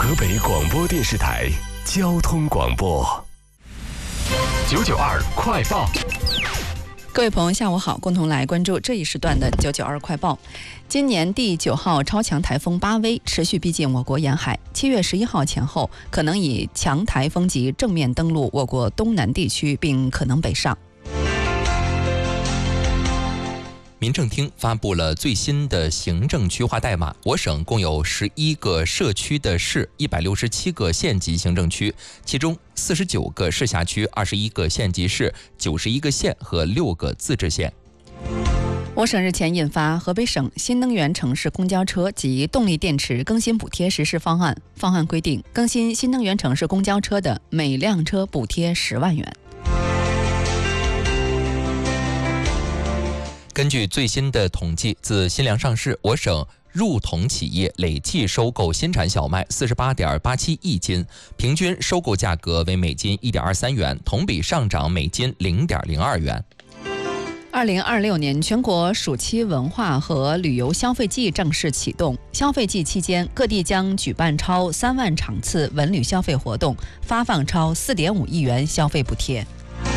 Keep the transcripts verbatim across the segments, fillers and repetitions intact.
河北广播电视台交通广播九九二快报。 各位朋友下午好，共同来关注这一时段的九九二快报。今年第九号超强台风巴威持续逼近我国沿海，七月十一号前后可能以强台风级正面登陆我国东南地区，并可能北上。 民政厅发布了最新的行政区划代码，我省共有十一个社区的市，一百六十七个县级行政区，其中四十九个市辖区，二十一个县级市，九十一个县和六个自治县。 我省日前印发《河北省新能源城市公交车及动力电池更新补贴实施方案》，方案规定，更新新能源城市公交车的每辆车补贴十万元。 根据最新的统计，自新粮上市，我省入统企业累计收购新产小麦四十八点八七亿斤，平均收购价格为每斤一点二三元，同比上涨每斤零点零二元。 二零二六年全国暑期文化和旅游消费季正式启动。消费季期间，各地将举办超三万场次文旅消费活动，发放超四点五亿元消费补贴。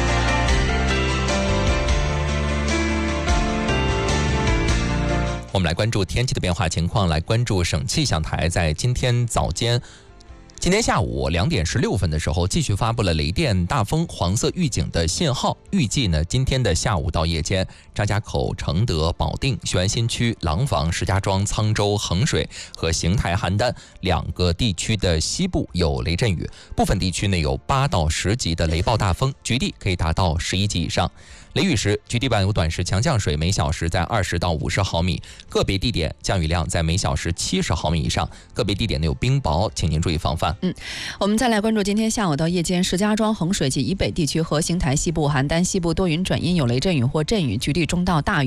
我们来关注天气的变化情况，来关注省气象台在今天早间。今天下午两点十六分的时候，继续发布了雷电、大风、黄色预警的信号。预计呢，今天的下午到夜间，张家口、承德、保定、雄安新区、廊坊、石家庄、沧州、衡水和邢台、邯郸两个地区的西部有雷阵雨，部分地区呢有八到十级的雷暴大风，局地可以达到十一级以上。雷雨时，局地伴有短时强降水，每小时在二十到五十毫米，个别地点降雨量在每小时七十毫米以上，个别地点呢有冰雹，请您注意防范。 嗯，我们再来关注今天下午到夜间，石家庄、衡水及以北地区和邢台西部、邯郸西部多云转阴，有雷阵雨或阵雨，局地中到大雨。